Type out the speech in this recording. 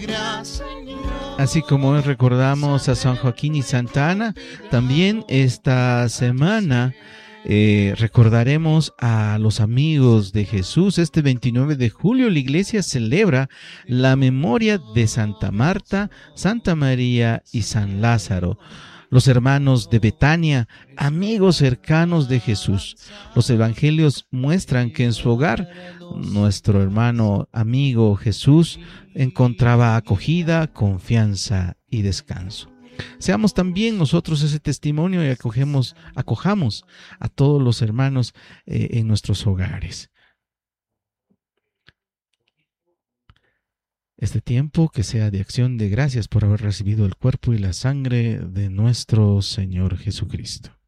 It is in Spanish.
Así como hoy recordamos a San Joaquín y Santa Ana, también esta semana recordaremos a los amigos de Jesús. Este 29 de julio la iglesia celebra la memoria de Santa Marta, Santa María y San Lázaro, los hermanos de Betania, amigos cercanos de Jesús. Los evangelios muestran que en su hogar, nuestro hermano amigo Jesús encontraba acogida, confianza y descanso. Seamos también nosotros ese testimonio y acojamos a todos los hermanos en nuestros hogares. Este tiempo que sea de acción de gracias por haber recibido el cuerpo y la sangre de nuestro Señor Jesucristo.